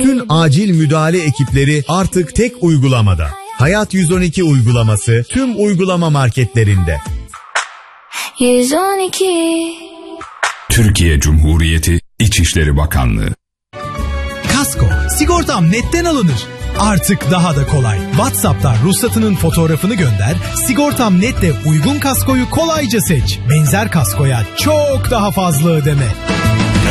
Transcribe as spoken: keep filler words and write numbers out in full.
Bütün acil müdahale ekipleri artık tek uygulamada. Hayat yüz on iki uygulaması tüm uygulama marketlerinde. yüz on iki Türkiye Cumhuriyeti İçişleri Bakanlığı. Kasko, sigortam netten alınır. Artık daha da kolay. WhatsApp'tan ruhsatının fotoğrafını gönder, Sigortam Net'te uygun kaskoyu kolayca seç. Benzer kaskoya çok daha fazla ödeme.